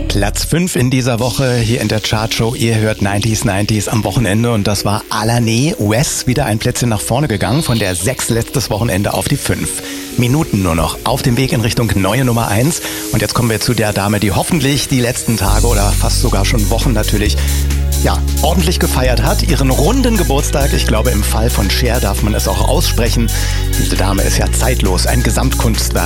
Platz 5 in dieser Woche hier in der Chartshow. Ihr hört 90s am Wochenende und das war Alané Wes, wieder ein Plätzchen nach vorne gegangen, von der 6 letztes Wochenende auf die 5. Minuten nur noch auf dem Weg in Richtung neue Nummer 1. Und jetzt kommen wir zu der Dame, die hoffentlich die letzten Tage oder fast sogar schon Wochen natürlich ordentlich gefeiert hat. Ihren runden Geburtstag. Ich glaube, im Fall von Cher darf man es auch aussprechen. Diese Dame ist ja zeitlos, ein Gesamtkunstwerk.